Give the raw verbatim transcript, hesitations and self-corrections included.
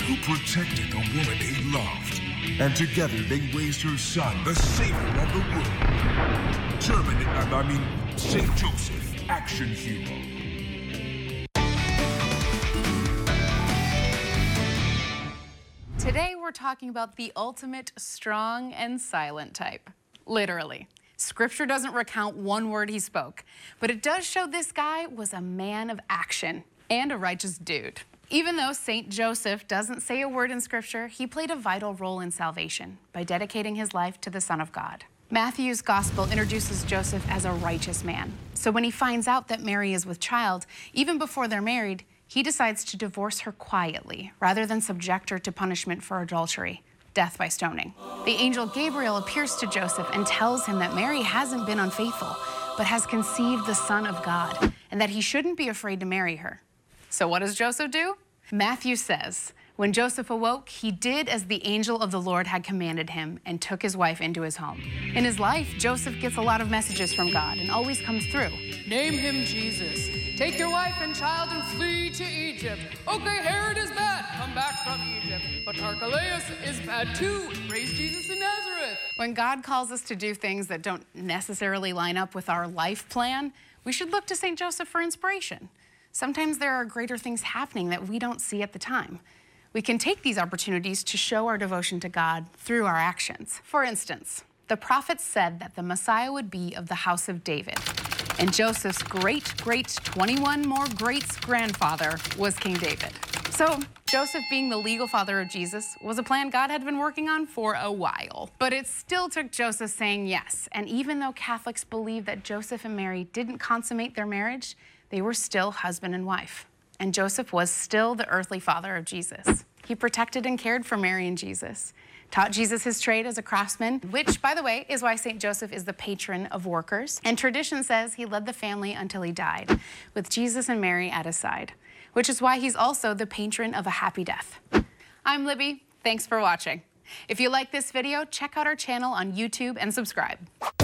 who protected the woman he loved. And together they raised her son, the savior of the world. German, I mean, Saint Joseph, action hero. Today we're talking about the ultimate strong and silent type. Literally. Scripture doesn't recount one word he spoke, but it does show this guy was a man of action and a righteous dude. Even though Saint Joseph doesn't say a word in Scripture, he played a vital role in salvation by dedicating his life to the Son of God. Matthew's Gospel introduces Joseph as a righteous man. So when he finds out that Mary is with child, even before they're married, he decides to divorce her quietly rather than subject her to punishment for adultery, death by stoning. The angel Gabriel appears to Joseph and tells him that Mary hasn't been unfaithful, but has conceived the Son of God, and that he shouldn't be afraid to marry her. So what does Joseph do? Matthew says, when Joseph awoke, he did as the angel of the Lord had commanded him and took his wife into his home. In his life, Joseph gets a lot of messages from God and always comes through. Name him Jesus. Take your wife and child and flee to Egypt. Okay, Herod is bad. Come back from Egypt. But Archelaus is bad too. Raise Jesus in Nazareth. When God calls us to do things that don't necessarily line up with our life plan, we should look to Saint Joseph for inspiration. Sometimes there are greater things happening that we don't see at the time. We can take these opportunities to show our devotion to God through our actions. For instance, the prophets said that the Messiah would be of the house of David, and Joseph's great, great, twenty-one more greats grandfather was King David. So Joseph being the legal father of Jesus was a plan God had been working on for a while. But it still took Joseph saying yes. And even though Catholics believe that Joseph and Mary didn't consummate their marriage, they were still husband and wife. And Joseph was still the earthly father of Jesus. He protected and cared for Mary and Jesus, taught Jesus his trade as a craftsman, which, by the way, is why Saint Joseph is the patron of workers. And tradition says he led the family until he died, with Jesus and Mary at his side, which is why he's also the patron of a happy death. I'm Libby. Thanks for watching. If you like this video, check out our channel on YouTube and subscribe.